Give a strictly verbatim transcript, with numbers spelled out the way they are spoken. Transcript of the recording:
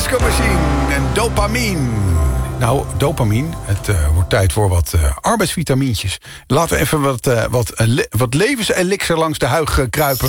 Disco Machine en dopamine. Nou, dopamine, het uh, wordt tijd voor wat uh, arbeidsvitamintjes. Laten we even wat, uh, wat, uh, le- wat levenselixer langs de huig uh, kruipen.